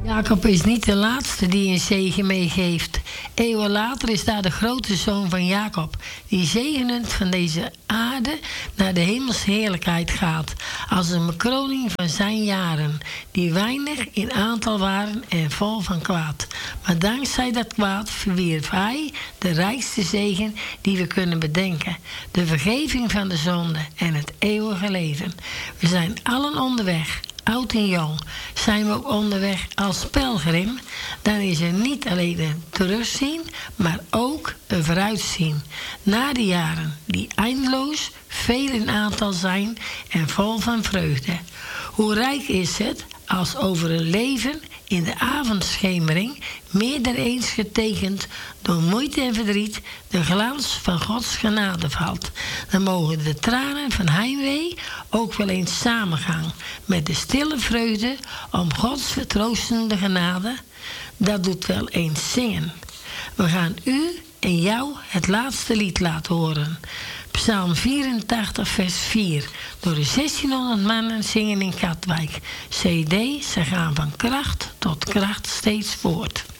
Jacob is niet de laatste die een zegen meegeeft. Eeuwen later is daar de grote zoon van Jacob, die zegenend van deze aarde naar de hemelse heerlijkheid gaat, als een bekroning van zijn jaren, die weinig in aantal waren en vol van kwaad. Maar dankzij dat kwaad verwierf hij de rijkste zegen die we kunnen bedenken, de vergeving van de zonde en het eeuwige leven. We zijn allen onderweg. Oud en jong, zijn we ook onderweg als pelgrim, dan is er niet alleen een teruggzien, maar ook een vooruitzien naar de jaren die eindeloos veel in aantal zijn en vol van vreugde. Hoe rijk is het als over een leven in de avondschemering meer dan eens getekend door moeite en verdriet de glans van Gods genade valt. Dan mogen de tranen van heimwee ook wel eens samengaan met de stille vreugde om Gods vertroostende genade. Dat doet wel eens zingen. We gaan u en jou het laatste lied laten horen. Psalm 84, vers 4. Door de 1600 mannen zingen in Katwijk. CD, ze gaan van kracht tot kracht steeds voort.